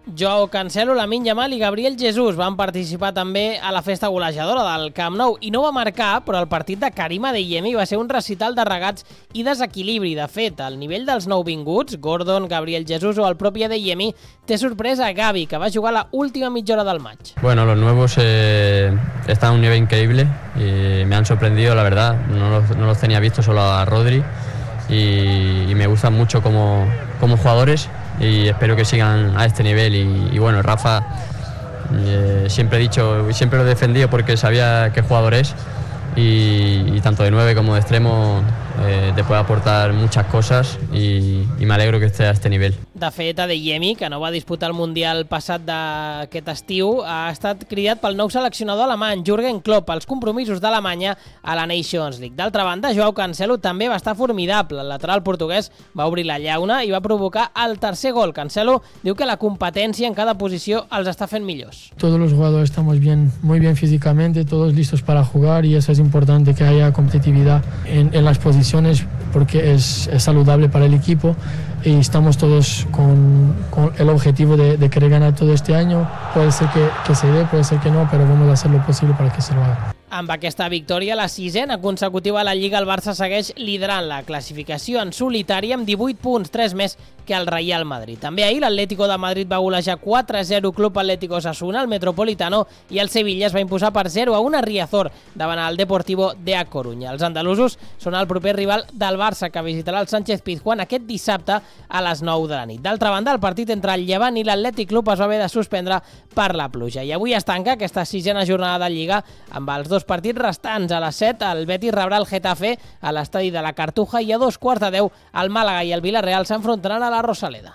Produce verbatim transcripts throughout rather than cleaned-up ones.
Joao Cancelo, Lamine Yamal i Gabriel Jesús van participar també a la festa golejadora del Camp Nou i no va marcar, però el partit de Karim Adeyemi va ser un recital de regats i desequilibri. De fet, al nivell dels nouvinguts, Gordon, Gabriel Jesús o el propi Adeyemi, té sorpresa a Gavi, que va jugar la última mitja hora del match. Bueno, los nuevos eh, están a un nivel increíble y me han sorprendido, la verdad. No los, no los tenía visto, solo a Rodri, y, y me gustan mucho como, como jugadores. Y espero que sigan a este nivel y, y bueno, Rafa eh, siempre he dicho y siempre lo he defendido porque sabía qué jugador es y, y tanto de nueve como de extremo eh, te puede aportar muchas cosas y, y me alegro que esté a este nivel. De fet, Adeyemi, que no va disputar el Mundial passat d'aquest estiu, ha estat cridat pel nou seleccionador alemany, Jürgen Klopp, als compromisos d'Alemanya a la Nations League. D'altra banda, Joao Cancelo també va estar formidable. El lateral portuguès va obrir la llauna i va provocar el tercer gol. Cancelo diu que la competència en cada posició els està fent millors. Todos los jugadores estamos bien, muy bien físicamente, todos listos para jugar y eso es importante, que haya competitividad en, en las posiciones porque es, es saludable para el equipo y estamos todos con, con el objetivo de, de querer ganar todo este año. Puede ser que, que se dé, puede ser que no, pero vamos a hacer lo posible para que se lo haga. Amb aquesta victòria, la sisena consecutiva a la Lliga, el Barça segueix liderant la classificació en solitari amb divuit punts, tres més que el Real Madrid. També ahir l'Atlético de Madrid va golejar quatre a zero Club Atlético Osasuna, al Metropolitano, i el Sevilla es va imposar per zero a un a Riazor davant el Deportivo de A Coruña. Els andalusos són el proper rival del Barça, que visitarà el Sánchez Pizjuán aquest dissabte a les nou de la nit. D'altra banda, el partit entre el Llevant i l'Atlètic Club es va haver de suspendre per la pluja. I avui es tanca aquesta sisena jornada de Lliga amb els dos partits restants. A les set, el Betis rebrà el Getafe a l'estadi de la Cartuja i a dos quarts de deu el Màlaga i el Villarreal s'enfrontaran a la Rosaleda.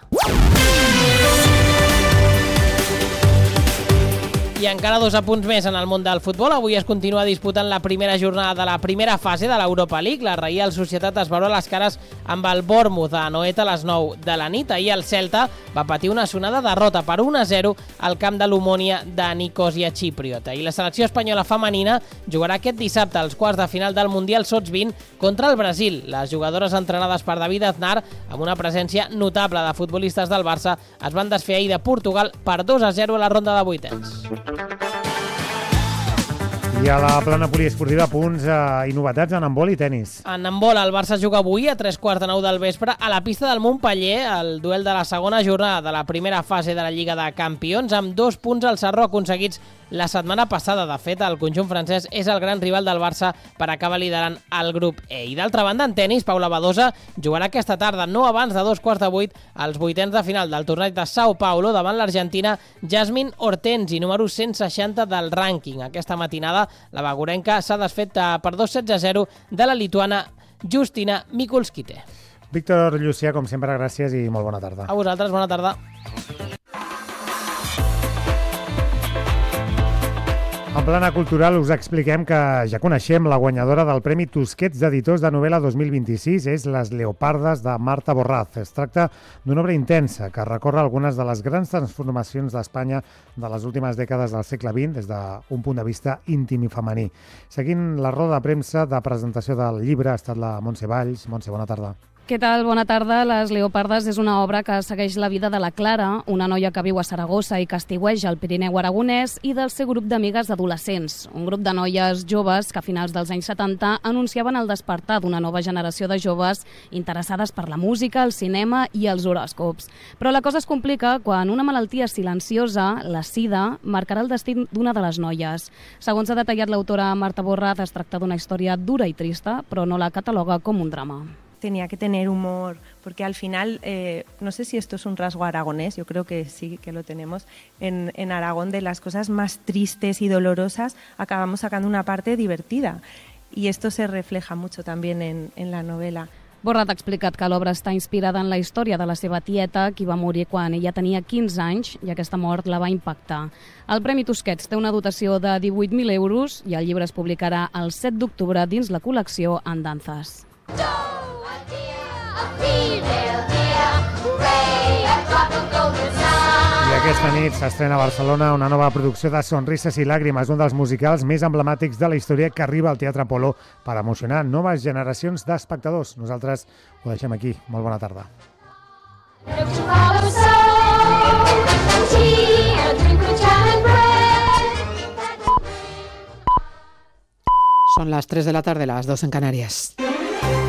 I encara dos apunts més en el món del futbol. Avui es continua disputant la primera jornada de la primera fase de l'Europa League. La Reial Societat es veurà les cares amb el Bournemouth a Anoeta a les nou de la nit. Ahir el Celta va patir una sonada derrota per un a zero al camp de l'Omònia de Nicosia Chipriota. I la selecció espanyola femenina jugarà aquest dissabte als quarts de final del Mundial Sots vint contra el Brasil. Les jugadores entrenades per David Aznar, amb una presència notable de futbolistes del Barça, es van desfer ahir de Portugal per dos a zero a la ronda de vuitens. I a la plana poliesportiva, punts eh, i novetats en handbol i tenis. En handbol, el Barça juga avui a tres quarts de nou del vespre a la pista del Montpeller, el duel de la segona jornada de la primera fase de la Lliga de Campions, amb dos punts al Sarró aconseguits la setmana passada. De fet, el conjunt francès és el gran rival del Barça per acabar liderant el grup E. I d'altra banda, en tenis, Paula Badosa jugarà aquesta tarda, no abans de dos quarts de vuit, als vuitens de final del torneig de Sao Paulo davant l'argentina Jasmine Hortensi, número cent seixanta del rànquing. Aquesta matinada, la bagurenca s'ha desfet per dos sets a zero de la lituana Justina Mikulskite. Víctor Llucià, com sempre, gràcies i molt bona tarda. A vosaltres, bona tarda. En plana cultural us expliquem que ja coneixem la guanyadora del Premi Tusquets d'Editors de Novel·la dos mil vint-i-sis, és Les Leopardes de Marta Borraz. Es tracta d'una obra intensa que recorre algunes de les grans transformacions d'Espanya de les últimes dècades del segle vint des d'un punt de vista íntim i femení. Seguint la roda de premsa de presentació del llibre ha estat la Montse Valls. Montse, bona tarda. Què tal? Bona tarda. Les Leopardes és una obra que segueix la vida de la Clara, una noia que viu a Saragossa i que estiueja al Pirineu aragonès, i del seu grup d'amigues adolescents, un grup de noies joves que a finals dels anys setanta anunciaven el despertar d'una nova generació de joves interessades per la música, el cinema i els horòscops. Però la cosa es complica quan una malaltia silenciosa, la sida, marcarà el destí d'una de les noies. Segons ha detallat l'autora Marta Borraz, es tracta d'una història dura i trista, però no la cataloga com un drama. Tenía que tener humor, porque al final, eh, no sé si esto es un rasgo aragonés, yo creo que sí que lo tenemos, en, en Aragón de las cosas más tristes y dolorosas acabamos sacando una parte divertida, y esto se refleja mucho también en, en la novela. Borrat ha explicat que l'obra està inspirada en la història de la seva tieta, qui va morir quan ella tenia quinze anys i aquesta mort la va impactar. El Premi Tusquets té una dotació de divuit mil euros i el llibre es publicarà el set d'octubre dins la col·lecció Andanzas. I aquesta nit s'estrena a Barcelona una nova producció de Sonrises i Làgrimes, un dels musicals més emblemàtics de la història que arriba al Teatre Apolo per emocionar noves generacions d'espectadors. Nosaltres ho deixem aquí. Molt bona tarda. Son las tres de la tarde, las dos en Canarias.